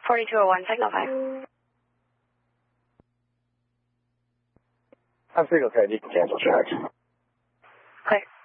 4201, Signal 5. I'm Signal 5, you can cancel charge. Clear.